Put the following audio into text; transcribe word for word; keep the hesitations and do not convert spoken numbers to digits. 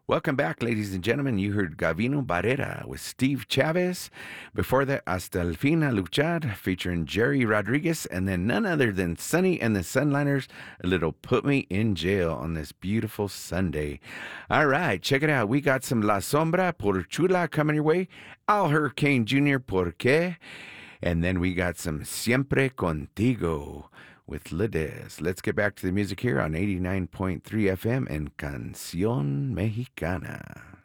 Welcome back, ladies and gentlemen. You heard Gavino Barrera with Steve Chavez. Before that, Hasta el fin a luchar, featuring Jerry Rodriguez, and then none other than Sonny and the Sunliners, a little Put Me in Jail on this beautiful Sunday. All right, check it out. We got some La Sombra por Chula coming your way, Al Hurricane Junior Por Qué, and then we got some Siempre Contigo with Lides. Let's get back to the music here on eighty-nine point three F M and Canción Mexicana.